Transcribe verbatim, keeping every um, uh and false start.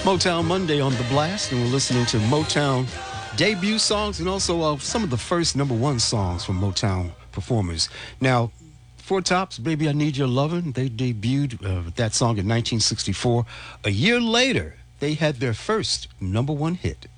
Motown Monday on The Blast, and we're listening to Motown debut songs and also uh, some of the first number one songs from Motown performers. Now, Four Tops, Baby I Need Your Lovin', they debuted uh, that song in nineteen sixty-four. A year later, they had their first number one hit.